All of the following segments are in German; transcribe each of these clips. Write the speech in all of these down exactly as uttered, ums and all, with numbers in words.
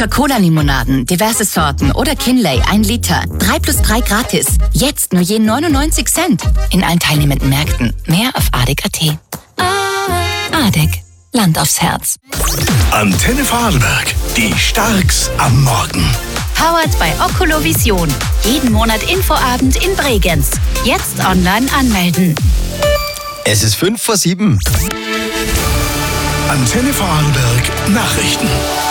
Coca-Cola-Limonaden, diverse Sorten oder Kinley ein Liter. drei plus drei gratis. Jetzt nur je neunundneunzig Cent. In allen teilnehmenden Märkten. Mehr auf adek punkt at. Adek. Land aufs Herz. Antenne Vorarlberg. Die Starks am Morgen. Powered bei Oculovision. Jeden Monat Infoabend in Bregenz. Jetzt online anmelden. Es ist fünf vor sieben. Antenne Vorarlberg Nachrichten.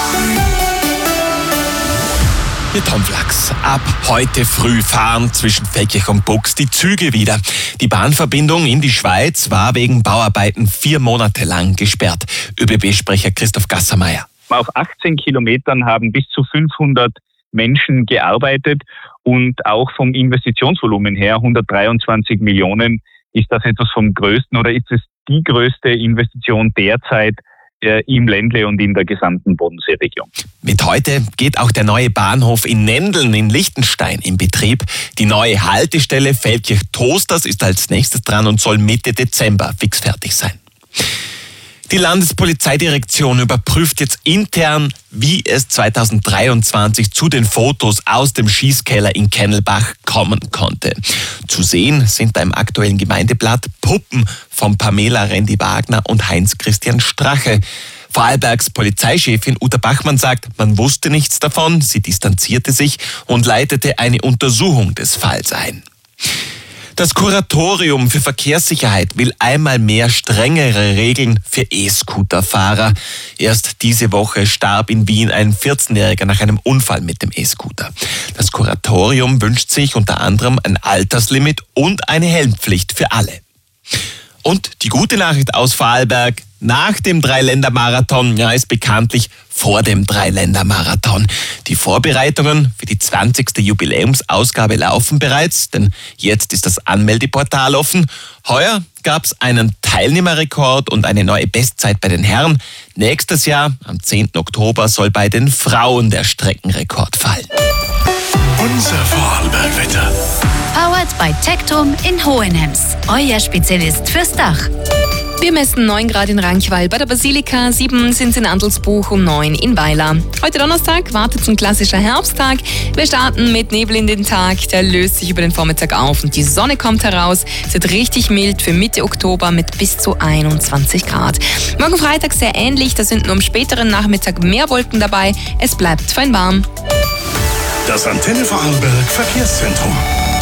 Ihr Tom Flachs. Ab heute früh fahren zwischen Feldkirch und Bux die Züge wieder. Die Bahnverbindung in die Schweiz war wegen Bauarbeiten vier Monate lang gesperrt. ÖBB-Sprecher Christoph Gassermeier. Auf achtzehn Kilometern haben bis zu fünfhundert Menschen gearbeitet und auch vom Investitionsvolumen her hundertdreiundzwanzig Millionen ist das etwas vom größten oder ist es die größte Investition derzeit im Ländle und in der gesamten Bodenseeregion. Mit heute geht auch der neue Bahnhof in Nendeln in Liechtenstein in Betrieb. Die neue Haltestelle Feldkirch-Toasters ist als nächstes dran und soll Mitte Dezember fix fertig sein. Die Landespolizeidirektion überprüft jetzt intern, wie es zweitausenddreiundzwanzig zu den Fotos aus dem Schießkeller in Kennelbach kommen konnte. Zu sehen sind beim aktuellen Gemeindeblatt Puppen von Pamela Rendi-Wagner und Heinz-Christian Strache. Vorarlbergs Polizeichefin Uta Bachmann sagt, man wusste nichts davon, sie distanzierte sich und leitete eine Untersuchung des Falls ein. Das Kuratorium für Verkehrssicherheit will einmal mehr strengere Regeln für E-Scooter-Fahrer. Erst diese Woche starb in Wien ein vierzehnjähriger nach einem Unfall mit dem E-Scooter. Das Kuratorium wünscht sich unter anderem ein Alterslimit und eine Helmpflicht für alle. Und die gute Nachricht aus Vorarlberg: Nach dem Dreiländermarathon ja, ist bekanntlich vor dem Dreiländermarathon. Die Vorbereitungen für die zwanzigste Jubiläumsausgabe laufen bereits, denn jetzt ist das Anmeldeportal offen. Heuer gab es einen Teilnehmerrekord und eine neue Bestzeit bei den Herren. Nächstes Jahr, am zehnten Oktober, soll bei den Frauen der Streckenrekord fallen. Unser Vorarlberg-Wetter. Powered by Tektum in Hohenems. Euer Spezialist fürs Dach. Wir messen neun Grad in Ranchwal bei der Basilika, sieben sind es in Andelsbuch und neun in Weiler. Heute Donnerstag wartet ein klassischer Herbsttag. Wir starten mit Nebel in den Tag, der löst sich über den Vormittag auf und die Sonne kommt heraus. Es wird richtig mild für Mitte Oktober mit bis zu einundzwanzig Grad. Morgen Freitag sehr ähnlich, da sind nur am späteren Nachmittag mehr Wolken dabei. Es bleibt fein warm. Das Antenne Vorarlberg Verkehrszentrum.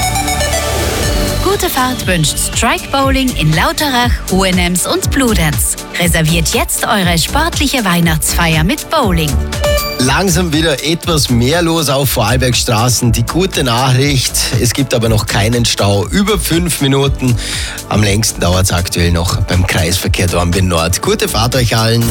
Gute Fahrt wünscht Strike Bowling in Lauterach, Hohenems und Bludenz. Reserviert jetzt eure sportliche Weihnachtsfeier mit Bowling. Langsam wieder etwas mehr los auf Vorarlbergstraßen. Die gute Nachricht, es gibt aber noch keinen Stau. Über fünf Minuten. Am längsten dauert es aktuell noch beim Kreisverkehr Dornbirn Nord. Gute Fahrt euch allen.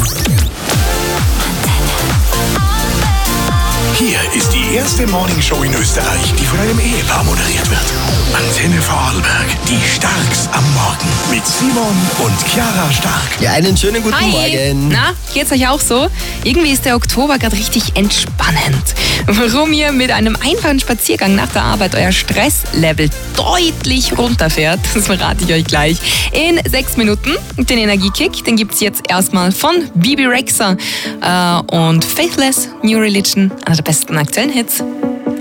Hier ist die erste Morningshow in Österreich, die von einem Ehepaar moderiert wird. Antenne Vorarlberg, die Starks am Morgen mit Simon und Chiara Stark. Ja, einen schönen guten Hi. Morgen. Na, geht's euch auch so? Irgendwie ist der Oktober gerade richtig entspannend. Warum ihr mit einem einfachen Spaziergang nach der Arbeit euer Stresslevel deutlich runterfährt, das verrate ich euch gleich in sechs Minuten. Den Energiekick, den gibt's jetzt erstmal von Bibi Rexha äh, und Faithless, New Religion, einer der besten aktuellen Hits.